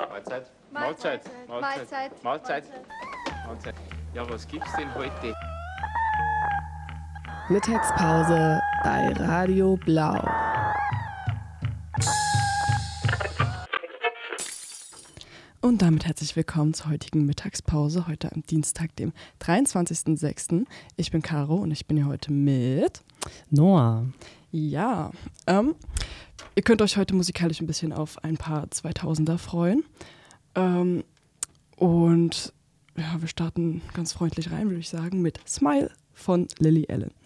Mahlzeit. Mahlzeit. Mahlzeit. Mahlzeit. Mahlzeit. Ja, was gibt's denn heute? Mittagspause bei Radio Blau. Und damit herzlich willkommen zur heutigen Mittagspause, heute am Dienstag, dem 23.06. Ich bin Caro und ich bin hier heute mit Noah. Ja, ihr könnt euch heute musikalisch ein bisschen auf ein paar 2000er freuen. Und ja, wir starten ganz freundlich rein, würde ich sagen, mit Smile von Lily Allen.